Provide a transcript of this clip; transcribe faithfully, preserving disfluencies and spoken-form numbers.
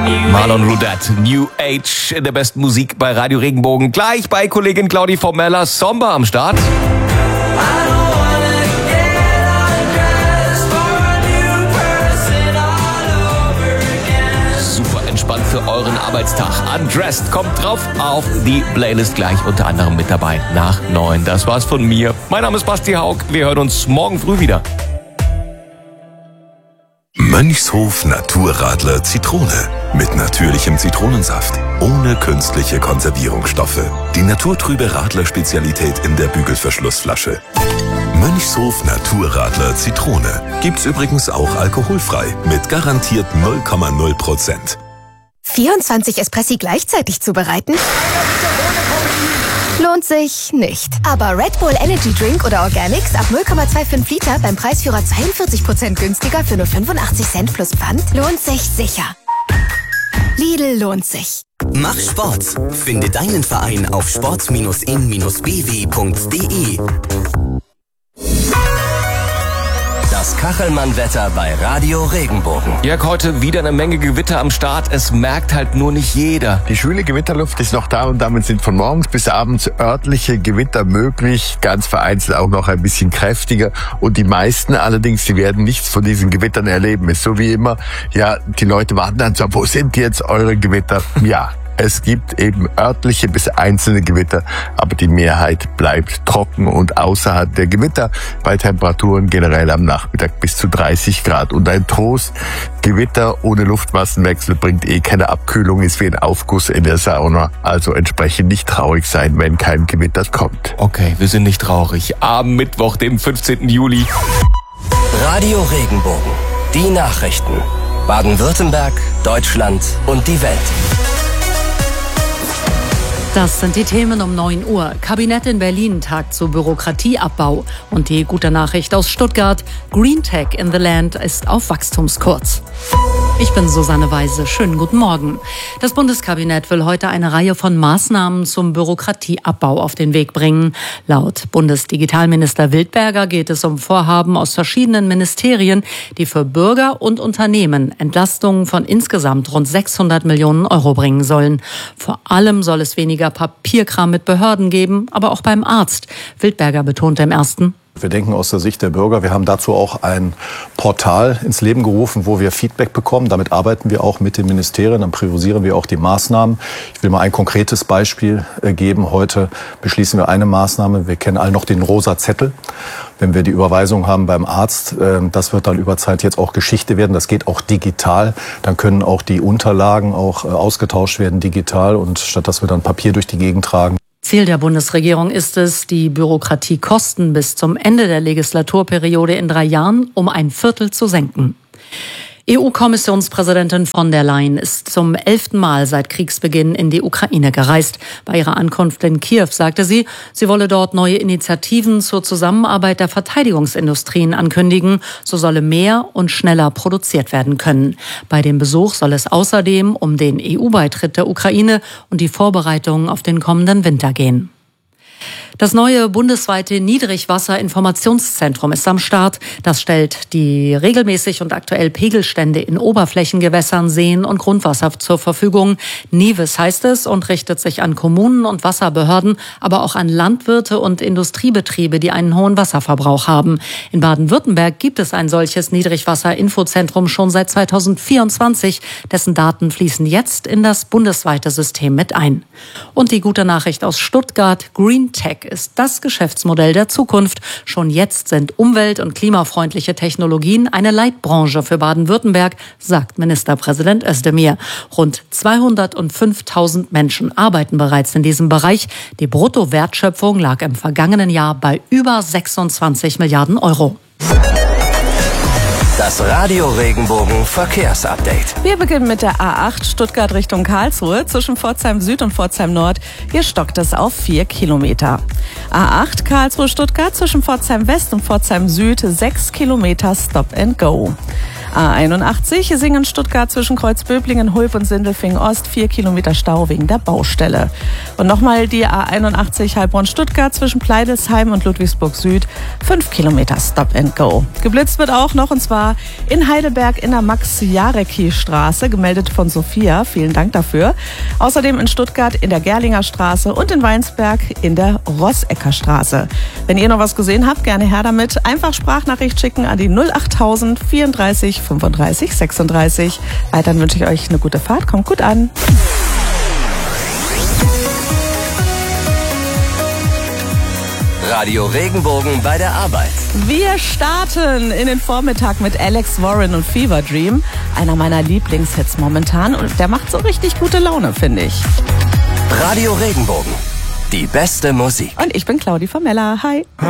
Marlon Rudette, New Age in der besten Musik bei Radio Regenbogen. Gleich bei Kollegin Claudi Formella, Somber am Start. Super entspannt für euren Arbeitstag. Undressed kommt drauf auf die Playlist gleich unter anderem mit dabei nach neun. Das war's von mir. Mein Name ist Basti Haug. Wir hören uns morgen früh wieder. Mönchshof Naturradler Zitrone. Mit natürlichem Zitronensaft. Ohne künstliche Konservierungsstoffe. Die naturtrübe Radler-Spezialität in der Bügelverschlussflasche. Mönchshof Naturradler Zitrone. Gibt's übrigens auch alkoholfrei. Mit garantiert null Komma null Prozent. vierundzwanzig Espressi gleichzeitig zubereiten? Lohnt sich nicht. Aber Red Bull Energy Drink oder Organics ab null Komma fünfundzwanzig Liter beim Preisführer zweiundvierzig Prozent günstiger für nur fünfundachtzig Cent plus Pfand lohnt sich sicher. Lidl lohnt sich. Mach Sport. Finde deinen Verein auf sport in b w punkt d e. Das Kachelmann-Wetter bei Radio Regenbogen. Jörg, heute wieder eine Menge Gewitter am Start. Es merkt halt nur nicht jeder. Die schwüle Gewitterluft ist noch da und damit sind von morgens bis abends örtliche Gewitter möglich. Ganz vereinzelt auch noch ein bisschen kräftiger. Und die meisten allerdings, die werden nichts von diesen Gewittern erleben. Ist so wie immer, ja, die Leute warten dann so, wo sind jetzt eure Gewitter? Ja. Es gibt eben örtliche bis einzelne Gewitter, aber die Mehrheit bleibt trocken und außerhalb der Gewitter bei Temperaturen generell am Nachmittag bis zu dreißig Grad. Und ein Trost, Gewitter ohne Luftmassenwechsel bringt eh keine Abkühlung, ist wie ein Aufguss in der Sauna. Also entsprechend nicht traurig sein, wenn kein Gewitter kommt. Okay, wir sind nicht traurig. Am Mittwoch, dem fünfzehnten Juli. Radio Regenbogen. Die Nachrichten. Baden-Württemberg, Deutschland und die Welt. Das sind die Themen um neun Uhr. Kabinett in Berlin tagt zu Bürokratieabbau. Und die gute Nachricht aus Stuttgart. Green Tech in the Land ist auf Wachstumskurs. Ich bin Susanne Weise. Schönen guten Morgen. Das Bundeskabinett will heute eine Reihe von Maßnahmen zum Bürokratieabbau auf den Weg bringen. Laut Bundesdigitalminister Wildberger geht es um Vorhaben aus verschiedenen Ministerien, die für Bürger und Unternehmen Entlastungen von insgesamt rund sechshundert Millionen Euro bringen sollen. Vor allem soll es weniger Papierkram mit Behörden geben, aber auch beim Arzt. Wildberger betonte im ersten: Wir denken aus der Sicht der Bürger. Wir haben dazu auch ein Portal ins Leben gerufen, wo wir Feedback bekommen. Damit arbeiten wir auch mit den Ministerien. Dann priorisieren wir auch die Maßnahmen. Ich will mal ein konkretes Beispiel geben. Heute beschließen wir eine Maßnahme. Wir kennen alle noch den rosa Zettel. Wenn wir die Überweisung haben beim Arzt, das wird dann über Zeit jetzt auch Geschichte werden. Das geht auch digital. Dann können auch die Unterlagen auch ausgetauscht werden digital. Und statt dass wir dann Papier durch die Gegend tragen. Ziel der Bundesregierung ist es, die Bürokratiekosten bis zum Ende der Legislaturperiode in drei Jahren um ein Viertel zu senken. E U-Kommissionspräsidentin von der Leyen ist zum elften Mal seit Kriegsbeginn in die Ukraine gereist. Bei ihrer Ankunft in Kiew sagte sie, sie wolle dort neue Initiativen zur Zusammenarbeit der Verteidigungsindustrien ankündigen. So solle mehr und schneller produziert werden können. Bei dem Besuch soll es außerdem um den E U-Beitritt der Ukraine und die Vorbereitungen auf den kommenden Winter gehen. Das neue bundesweite Niedrigwasserinformationszentrum ist am Start. Das stellt die regelmäßig und aktuell Pegelstände in Oberflächengewässern, Seen und Grundwasser zur Verfügung. NIWES heißt es und richtet sich an Kommunen und Wasserbehörden, aber auch an Landwirte und Industriebetriebe, die einen hohen Wasserverbrauch haben. In Baden-Württemberg gibt es ein solches Niedrigwasser-Infozentrum schon seit zweitausendvierundzwanzig. Dessen Daten fließen jetzt in das bundesweite System mit ein. Und die gute Nachricht aus Stuttgart: Green Tech ist das Geschäftsmodell der Zukunft. Schon jetzt sind umwelt- und klimafreundliche Technologien eine Leitbranche für Baden-Württemberg, sagt Ministerpräsident Özdemir. Rund zweihundertfünftausend Menschen arbeiten bereits in diesem Bereich. Die Bruttowertschöpfung lag im vergangenen Jahr bei über sechsundzwanzig Milliarden Euro. Das Radio Regenbogen Verkehrsupdate. Wir beginnen mit der A acht Stuttgart Richtung Karlsruhe. Zwischen Pforzheim Süd und Pforzheim Nord. Hier stockt es auf vier Kilometer. A acht Karlsruhe Stuttgart zwischen Pforzheim West und Pforzheim Süd. sechs Kilometer Stop and Go. A einundachtzig, Singen Stuttgart zwischen Kreuzböblingen, Hulb und Sindelfingen Ost, vier Kilometer Stau wegen der Baustelle. Und nochmal die A einundachtzig Heilbronn-Stuttgart zwischen Pleidelsheim und Ludwigsburg Süd, fünf Kilometer Stop and Go. Geblitzt wird auch noch, und zwar in Heidelberg in der Max-Jarecki-Straße, gemeldet von Sophia, vielen Dank dafür. Außerdem in Stuttgart in der Gerlinger Straße und in Weinsberg in der Rossecker Straße. Wenn ihr noch was gesehen habt, gerne her damit. Einfach Sprachnachricht schicken an die null achttausend vierunddreißig fünfunddreißig sechsunddreißig. Weiterhin wünsche ich euch eine gute Fahrt. Kommt gut an. Radio Regenbogen bei der Arbeit. Wir starten in den Vormittag mit Alex Warren und Fever Dream. Einer meiner Lieblingshits momentan. Und der macht so richtig gute Laune, finde ich. Radio Regenbogen. Die beste Musik. Und ich bin Claudi Vermeller. Hi.